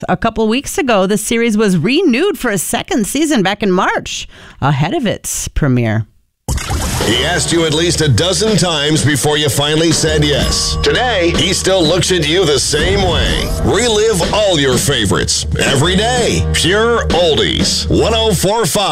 A couple of weeks ago, the series was renewed for a second season back in March, ahead of its premiere. He asked you at least a dozen times before you finally said yes. Today, he still looks at you the same way. Relive all your favorites every day. Pure Oldies. 104.5